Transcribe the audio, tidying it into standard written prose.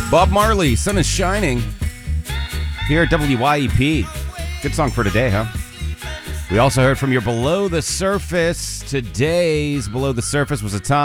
Bob Marley, Sun is Shining. Here at WYEP. Good song for today, huh? We also heard from your Below the Surface. Today's Below the Surface was a time